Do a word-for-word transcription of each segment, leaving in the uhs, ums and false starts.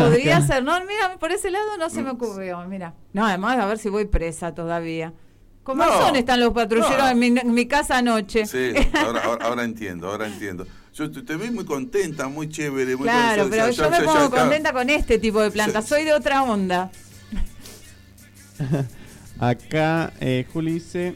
podría ser. No, mira, por ese lado no se me ocurrió, mira. No, además, a ver si voy presa todavía. ¿Con No, razón están los patrulleros no. en, mi, en mi casa anoche? Sí, ahora, ahora, ahora entiendo, ahora entiendo. Yo te, te vi muy contenta, muy chévere. Muy Claro, contenta, pero ya, yo me ya, pongo ya, ya. contenta con este tipo de plantas. Soy de otra onda. Acá eh, Juli dice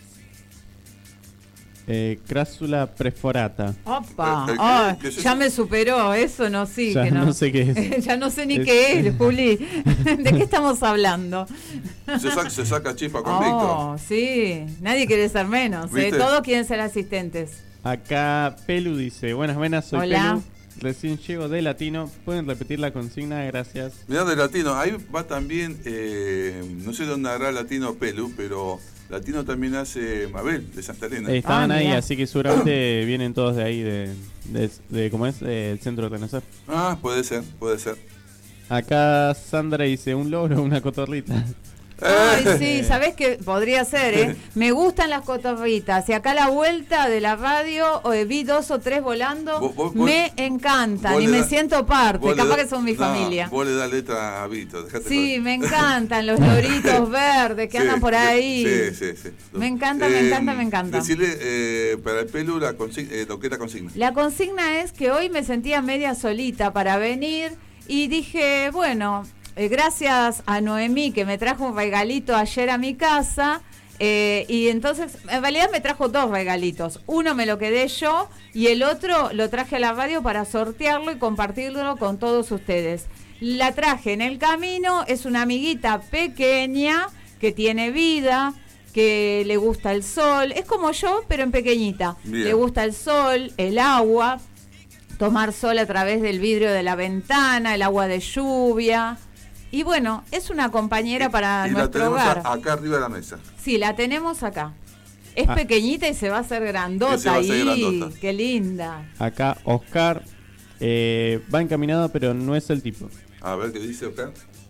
eh, crásula perforata. Opa, Eh, eh, oh, ¿qué es eso? ya me superó, eso no sí, Ya que no. no sé qué es. Ya no sé ni Es- qué es, Juli. ¿De qué estamos hablando? Se saca, se saca chispa con Oh, Víctor. sí, nadie quiere ser menos, ¿eh? ¿Viste? Todos quieren ser asistentes. Acá Pelu dice, buenas, buenas, soy Hola. Pelu. Recién llego de Latino. ¿Pueden repetir la consigna? Gracias. Mirá de Latino, ahí va también, eh, no sé dónde hará Latino Pelu, pero Latino también hace Mabel, de Santa Elena. Eh, estaban Ah, ahí, mirá. así que seguramente vienen todos de ahí, de, de, de ¿cómo es? Del centro de Renacer. Ah, puede ser, puede ser. Acá Sandra dice, un logro, una cotorrita. Ay, sí, ¿sabés qué? Podría ser, ¿eh? Me gustan las cotorritas. Y acá a la vuelta de la radio eh, vi dos o tres volando. Vos- vos- vos- me encantan vos y le me da- siento parte. Vos le Capaz da- que son mi no, familia. Vos le das letra a Víctor, dejate Sí, joder. me encantan los loritos verdes que Sí, andan por ahí. Sí, sí, sí. Me encanta, me encanta, me encanta. Decirle eh, para el Pelu la consigna, eh, lo que es la consigna. La consigna es que hoy me sentía media solita para venir y dije, bueno, eh, gracias a Noemí que me trajo un regalito ayer a mi casa, eh, y entonces en realidad me trajo dos regalitos. Uno me lo quedé yo y el otro lo traje a la radio para sortearlo y compartirlo con todos ustedes. La traje en el camino, es una amiguita pequeña que tiene vida, que le gusta el sol, es como yo pero en pequeñita. Bien. Le gusta el sol, el agua, tomar sol a través del vidrio de la ventana, el agua de lluvia. Y bueno, es una compañera para y la nuestro tenemos hogar. a- acá arriba de la mesa. Sí, la tenemos acá. Es Ah. pequeñita y se va a hacer grandota Y se va a hacer ahí. grandota. Qué linda. Acá Oscar eh, va encaminado, pero no es el tipo. A ver qué dice acá.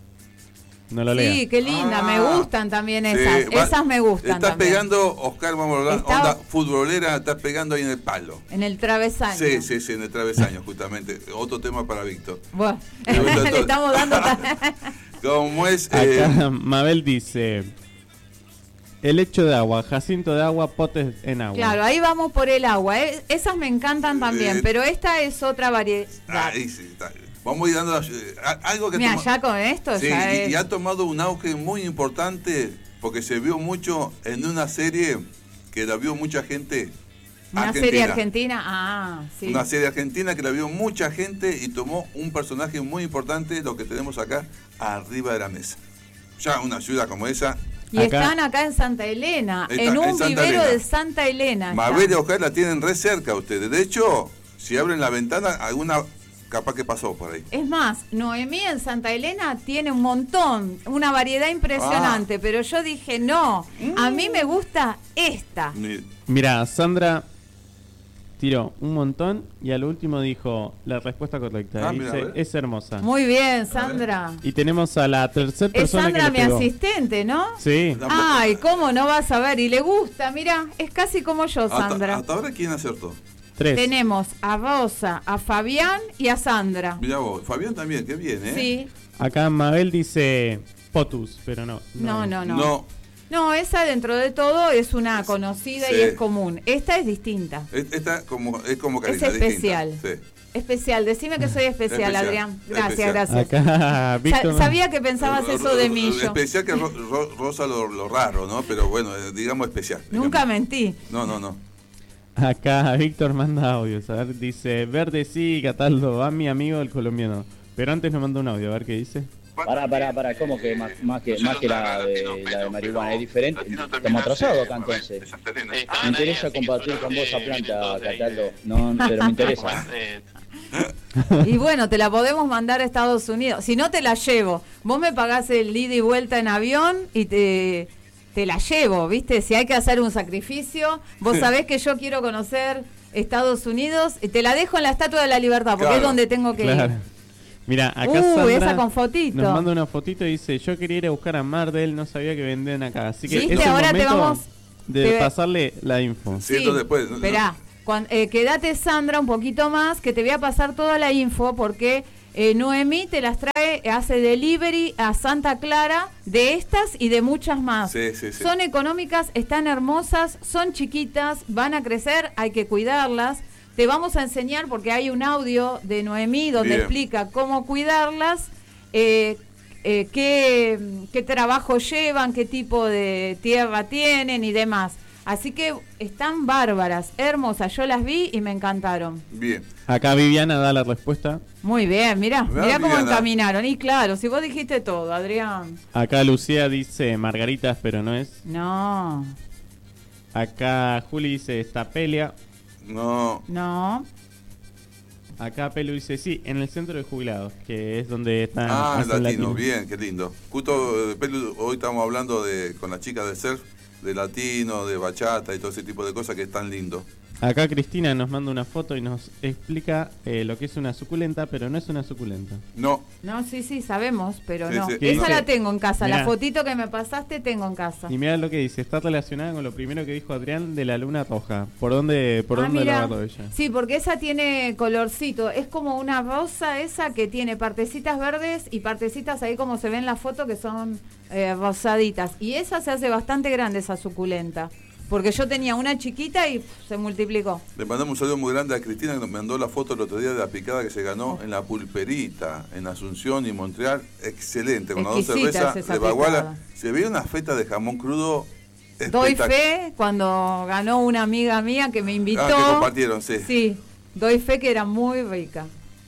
No lo lea. Sí, qué linda. Ah. Me gustan también Sí, esas. va- esas me gustan Estás también. pegando, Oscar, vamos a hablar, Está- onda futbolera, estás pegando ahí en el palo. En el travesaño. Sí, sí, sí, en el travesaño, justamente. Otro tema para Víctor. Bueno, Me gusta le todo. estamos dando... ta- Como es... eh, Acá Mabel dice, helecho de agua, jacinto de agua, potes en agua. Claro, ahí vamos por el agua. eh. Esas me encantan también, Eh, pero esta es otra variedad. ahí sí, está. Vamos a ir dando las- eh, a- algo que... Mira, toma- ya con esto Sí, ya y, es... y ha tomado un auge muy importante porque se vio mucho en una serie que la vio mucha gente Una argentina. serie argentina, ah, sí. Una serie argentina que la vio mucha gente y tomó un personaje muy importante, lo que tenemos acá arriba de la mesa. Ya una ciudad como esa, Y Acá- están acá en Santa Elena, Está en un en Santa vivero Elena. de Santa Elena. está. Mabel y Oscar la tienen re cerca ustedes. De hecho, si abren la ventana, alguna capaz que pasó por ahí. Es más, Noemí en Santa Elena tiene un montón, una variedad impresionante, pero yo dije, no, a mí me gusta esta. Ni- Mira, Sandra tiró un montón y al último dijo la respuesta correcta. Ah, Dice, mira, a ver. es hermosa. Muy bien, Sandra. Y tenemos a la tercera Es persona Sandra que mi le pegó. asistente, ¿no? Sí. Ay, ¿cómo no vas a ver? Y le gusta, mira, es casi como yo, hasta, Sandra. hasta ahora, ¿quién acertó? Tres. Tenemos a Rosa, a Fabián y a Sandra. Mirá vos, Fabián también, qué bien, ¿eh? Sí. Acá Mabel dice Potus, pero no. No, no, no. No, No, esa dentro de todo es una conocida Sí. y es común. Esta es distinta. es- esta como, es como Es Karina, especial. distinta, sí. Especial, decime que soy especial, Especial, Adrián. Gracias, especial. gracias. Acá Sa- Víctor. sabía que pensabas Ro- eso de ro- mí yo. Especial que ro- ro- rosa lo, lo raro, ¿no? Pero bueno, eh, digamos especial. Nunca digamos. mentí. No, no, no. Acá Víctor manda audios. A ver, dice Verde sí, Cataldo, va mi amigo el colombiano. Pero antes nos manda un audio, a ver qué dice. Pará, pará, pará, ¿cómo que más, más que más que la de, la de marihuana? ¿Es diferente? Estamos atrasados acá entonces. Me interesa compartir con vos esa planta, Cataldo. No, pero me interesa. Y bueno, te la podemos mandar a Estados Unidos. Si no, te la llevo. Vos me pagás el ida y vuelta en avión y te, te la llevo, ¿viste? Si hay que hacer un sacrificio, vos sabés que yo quiero conocer Estados Unidos y te la dejo en la Estatua de la Libertad, porque Claro, es donde tengo que Claro. ir. Mira, acá Uh, Sandra esa con fotito. nos manda una fotito y dice, yo quería ir a buscar a Mardel, no sabía que vendían acá. Así que ¿Viste? es el Ahora te momento vamos- de te- pasarle la info. Sí, entonces después- Esperá, cuan- eh, quédate, Sandra, un poquito más, que te voy a pasar toda la info, porque Eh, Noemí te las trae, hace delivery a Santa Clara de estas y de muchas más. Sí, sí, sí. Son económicas, están hermosas, son chiquitas, van a crecer, hay que cuidarlas. Te vamos a enseñar porque hay un audio de Noemí donde Bien. explica cómo cuidarlas, eh, eh, qué, qué trabajo llevan, qué tipo de tierra tienen y demás. Así que están bárbaras, hermosas. Yo las vi y me encantaron. Bien. Acá Viviana da la respuesta. Muy bien, mirá, Mirá, mirá cómo Viviana. encaminaron. Y claro, si vos dijiste todo, Adrián. Acá Lucía dice margaritas, pero no es. No, Acá Juli dice estapelia. No. no. Acá Pelu dice sí, en el centro de jubilados, que es donde están. Ah, hacen latino, latino. bien, qué lindo. Justo, eh, Pelu, hoy estamos hablando de con las chicas de surf, de latino, de bachata y todo ese tipo de cosas que es tan lindo. Acá Cristina nos manda una foto y nos explica eh, lo que es una suculenta, pero no es una suculenta. No, No, sí, sí, sabemos, pero Sí, no. sí. Esa Dice- la tengo en casa, la Mirá. fotito que me pasaste tengo en casa. Y mira lo que dice, está relacionada con lo primero que dijo Adrián de la luna roja. ¿Por dónde, por Ah, dónde mirá. la agarró ella? Sí, porque esa tiene colorcito, es como una rosa esa que tiene partecitas verdes y partecitas ahí como se ve en la foto que son eh, rosaditas. Y esa se hace bastante grande, esa suculenta. Porque yo tenía una chiquita y pff, se multiplicó. le mandamos un saludo muy grande a Cristina que nos mandó la foto el otro día de la picada que se ganó en la Pulperita, en Asunción y Montreal. Excelente, con las dos Exquisita cervezas es esa de Baguala. picada. Se veía una feta de jamón crudo Doy espectacular. fe cuando ganó una amiga mía que me invitó. Ah, que compartieron, sí. Sí, doy fe que era muy rica.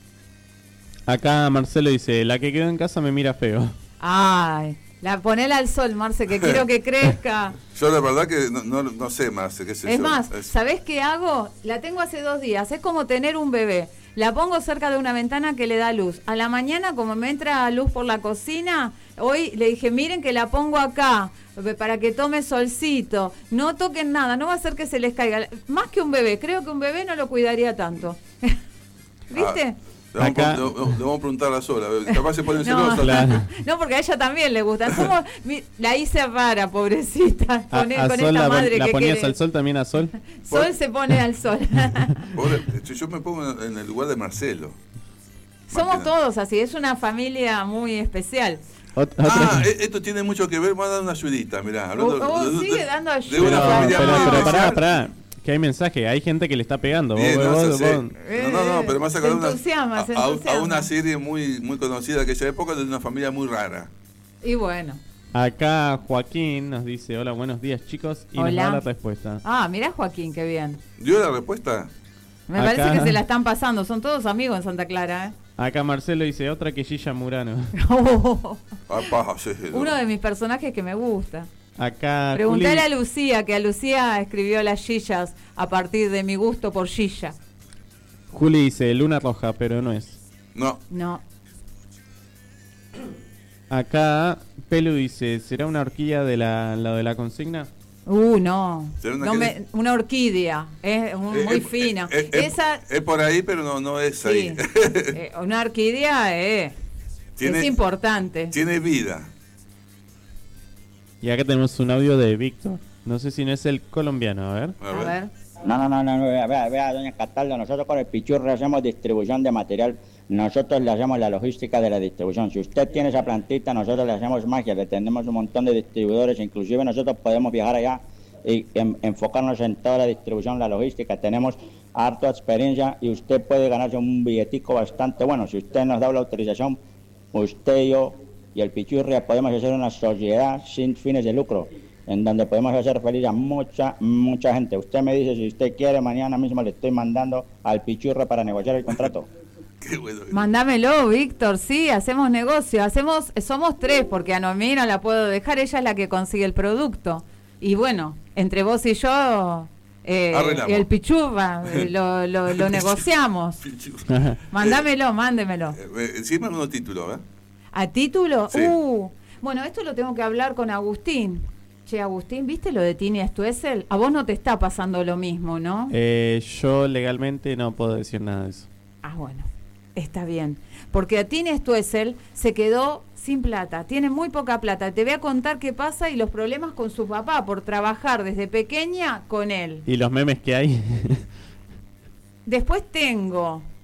Acá Marcelo dice, la que quedó en casa me mira feo. Ay, la ponela al sol, Marce, que quiero que crezca. Yo la verdad que no, no, no sé más, qué sé Es yo. más, Es- ¿sabés qué hago? La tengo hace dos días. Es como tener un bebé. La pongo cerca de una ventana que le da luz. A la mañana, como me entra luz por la cocina, hoy le dije, miren que la pongo acá para que tome solcito. No toquen nada, no va a hacer que se les caiga. Más que un bebé, creo que un bebé no lo cuidaría tanto. ¿Viste? Le vamos, Acá- a- le- le vamos a preguntar a Sola, capaz se pone No, celosa. Claro. no, porque a ella también le gusta. Somos, mi- la hice rara, pobrecita, A, con, a con Sol esta la, madre la que ponías quiere. al sol también a Sol. Sol se pone al sol. Pobre, este, yo me pongo en el lugar de Marcelo. Somos Más que nada. todos así, es una familia muy especial. Ot- Ah, otra- e- esto tiene mucho que ver, vamos a dar una ayudita, mirá. Hablando Oh, oh, de- de- sigue de- dando de ayuda. una pero, familia pero, muy pero especial. pará, pará, que hay mensaje, hay gente que le está pegando. Bien, Vos- no, vos- sí. vos- No, no, no, pero me hace Se acordar una- entusiasma, a, se a- a entusiasma. una serie muy muy conocida de aquella época de una familia muy rara. Y bueno. Acá Joaquín nos dice, hola, buenos días chicos, y nos Hola. da la respuesta. Ah, mirá Joaquín, qué bien. ¿Dio la respuesta? Me Acá- parece que se la están pasando, son todos amigos en Santa Clara, ¿eh? Acá Marcelo dice, otra que Gilla Murano. Ah, paja, sí, no. Uno de mis personajes que me gusta. Acá Preguntale Juli- a Lucía, que a Lucía escribió las Gillas a partir de mi gusto por Gilla. Juli dice, luna roja, pero no es. No, No. Acá Pelu dice, ¿será una horquilla de la, la de la consigna? Uh, no. ¿Será una No qué? me- una orquídea, es un- Eh, muy eh, fina. eh, eh, Esa, es por ahí, pero no, no es sí, ahí. eh, una orquídea eh, Tiene- es importante. Tiene vida. Y acá tenemos un audio de Víctor. No sé si no es el colombiano, a ver. A A ver. ver. No, no, no, no, no, vea, vea, vea, doña Cataldo, nosotros con el Pichurri hacemos distribución de material, nosotros le hacemos la logística de la distribución. Si usted tiene esa plantita, nosotros le hacemos magia, le tenemos un montón de distribuidores, inclusive nosotros podemos viajar allá y en- enfocarnos en toda la distribución, la logística, tenemos harta experiencia y usted puede ganarse un billetico bastante bueno. Si usted nos da la autorización, usted y yo y el Pichurri podemos hacer una sociedad sin fines de lucro, en donde podemos hacer feliz a mucha, mucha gente. Usted me dice si usted quiere, mañana mismo le estoy mandando al Pichurri para negociar el contrato. Qué bueno. Mándamelo, Víctor, sí, hacemos negocio, hacemos, somos tres, porque a Noemí no la puedo dejar, ella es la que consigue el producto. Y bueno, entre vos y yo, eh, Arreglamos. el pichurra, eh, lo, lo, lo negociamos. Mándamelo, mándemelo. Eh, eh, encima unos títulos, ¿eh? ¿A título? Sí. Uh, bueno, esto lo tengo que hablar con Agustín. Che, Agustín, ¿viste lo de Tini Stuessel? A vos no te está pasando lo mismo, ¿no? Eh, yo legalmente no puedo decir nada de eso. Ah, bueno, está bien. Porque a Tini Stuessel se quedó sin plata, tiene muy poca plata. Te voy a contar qué pasa y los problemas con su papá por trabajar desde pequeña con él. ¿Y los memes que hay? Después tengo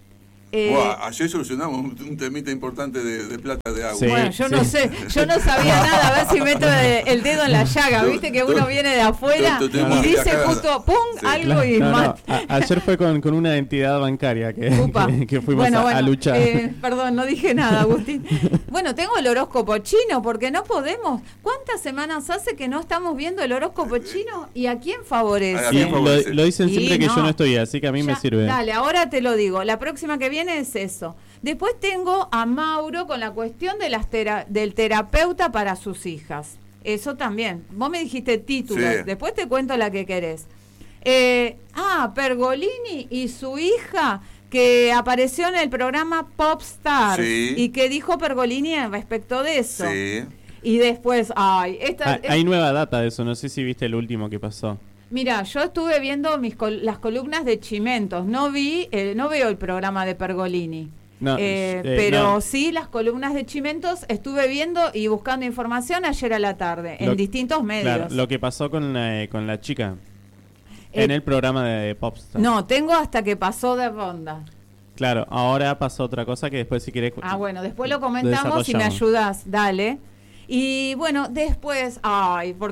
Eh, Buah, ayer solucionamos un, un temita importante de, de plata de agua. Sí. bueno, yo no sé, yo no sabía nada, a ver si meto de- el dedo en la llaga, viste que uno viene de afuera tú- tú- y tú- dice acá- justo, pum, Sí. algo y No, no, mata. a- ayer fue con, con una entidad bancaria que, Upa. que, que fuimos Bueno, a, bueno, a luchar. eh, perdón, no dije nada, Agustín. Bueno, tengo el horóscopo chino, porque no podemos. ¿Cuántas semanas hace que no estamos viendo el horóscopo chino? ¿Y a quién favorece? ¿A Y quién lo, favorece? lo dicen Y siempre que no. yo no estoy, así que a mí me Ya, sirve. Dale, ahora te lo digo. La próxima que viene es eso. Después tengo a Mauro con la cuestión de las tera- del terapeuta para sus hijas. Eso también. Vos me dijiste títulos. Sí. Después te cuento la que querés. Eh, ah, Pergolini y su hija que apareció en el programa Popstar Sí. y que dijo Pergolini respecto de eso. Sí. Y después, ay, esta, Ah, hay nueva data de eso, no sé si viste el último que pasó. Mira, yo estuve viendo mis col- las columnas de Chimentos, no vi, eh, no veo el programa de Pergolini. No, Eh, eh, pero no. sí las columnas de Chimentos estuve viendo y buscando información ayer a la tarde en Lo- distintos medios. Claro, lo que pasó con la, eh, con la chica Eh, en el programa de, de Popstar. No, tengo hasta que pasó de ronda. Claro, ahora pasó otra cosa que después si querés... Ah, bueno, después lo comentamos y me desarrollamos. ayudás, dale. Y bueno, después, ay, porque